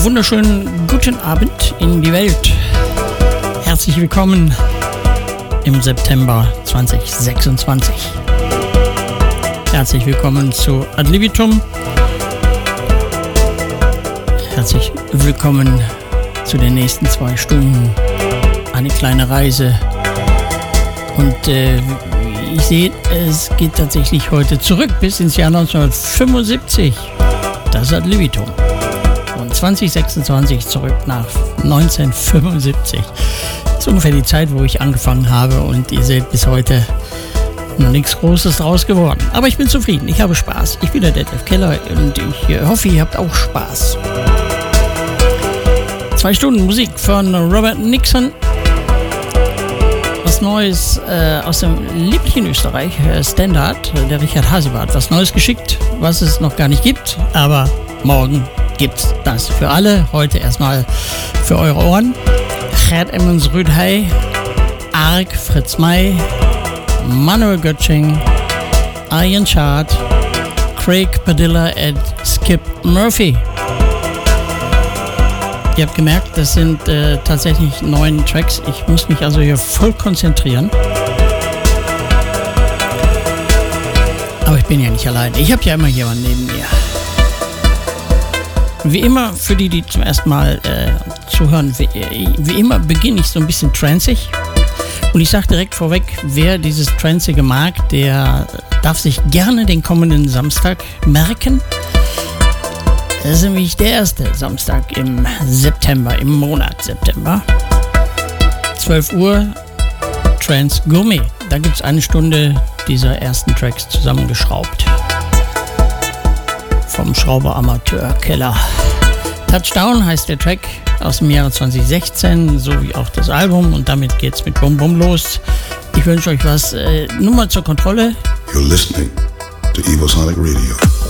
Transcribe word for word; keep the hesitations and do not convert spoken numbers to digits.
wunderschönen guten Abend in die Welt. Herzlich willkommen im September zwanzig sechsundzwanzig. Herzlich willkommen zu Ad Libitum. Herzlich willkommen zu den nächsten zwei Stunden. Eine kleine Reise. Und äh, ich sehe, es geht tatsächlich heute zurück bis ins Jahr neunzehnhundertfünfundsiebzig. Das ist Ad Libitum. Und zwanzig sechsundzwanzig zurück nach neunzehnhundertfünfundsiebzig. Das ist ungefähr die Zeit, wo ich angefangen habe. Und ihr seht, bis heute noch nichts Großes draus geworden. Aber ich bin zufrieden. Ich habe Spaß. Ich bin der Detlef Keller und ich hoffe, ihr habt auch Spaß. Zwei Stunden Musik von Robert Nixon. Was Neues äh, aus dem lieblichen Österreich, äh, Standard, der Richard Hasibart. Was Neues geschickt, was es noch gar nicht gibt. Aber morgen gibt's das für alle. Heute erstmal für eure Ohren. Gerd Emmons Rüdhey, Ark, Fritz May, Manuel Götsching, Ian Chart, Craig Padilla und Skip Murphy. Ihr habt gemerkt, das sind äh, tatsächlich neun Tracks. Ich muss mich also hier voll konzentrieren. Aber ich bin ja nicht allein. Ich habe ja immer jemanden neben mir. Wie immer, für die, die zum ersten Mal äh, zuhören, wie, wie immer beginne ich so ein bisschen tranceig. Und ich sage direkt vorweg, wer dieses Tranceige mag, der darf sich gerne den kommenden Samstag merken. Das ist nämlich der erste Samstag im September, im Monat September. zwölf Uhr, Trance Gourmet. Da gibt es eine Stunde dieser ersten Tracks zusammengeschraubt. Vom Schrauber Amateur Keller. Touchdown heißt der Track aus dem Jahre zwanzig sechzehn, so wie auch das Album. Und damit geht's mit Bum Bum los. Ich wünsche euch was. Äh, nur mal zur Kontrolle. You're listening to Evosonic Radio.